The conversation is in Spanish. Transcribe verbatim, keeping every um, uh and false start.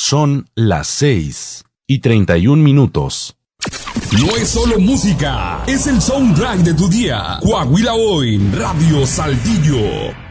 Son las seis y treinta y un minutos. No es solo música, es el soundtrack de tu día. Coahuila Hoy, Radio Saltillo.